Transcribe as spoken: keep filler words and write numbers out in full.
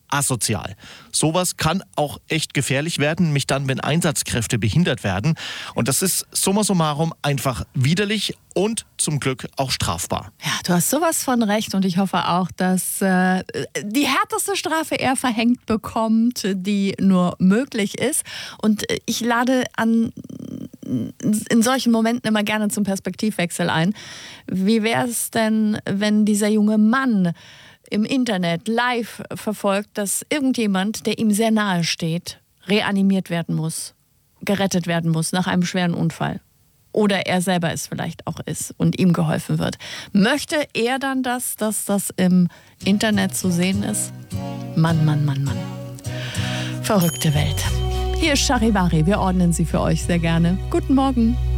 asozial. Sowas kann auch echt gefährlich werden, nämlich dann, wenn Einsatzkräfte behindert werden. Und das ist summa summarum einfach widerlich und zum Glück auch strafbar. Ja, du hast sowas von recht und ich hoffe auch, dass äh, die härteste Strafe er verhängt bekommt, die nur möglich ist. Und ich lade an in solchen Momenten immer gerne zum Perspektivwechsel ein. Wie wäre es denn, wenn dieser junge Mann im Internet live verfolgt, dass irgendjemand, der ihm sehr nahe steht, reanimiert werden muss, gerettet werden muss nach einem schweren Unfall? Oder er selber es vielleicht auch ist und ihm geholfen wird. Möchte er dann das, dass das im Internet zu sehen ist? Mann, Mann, Mann, Mann. Verrückte Welt. Hier ist Charivari, wir ordnen sie für euch sehr gerne. Guten Morgen.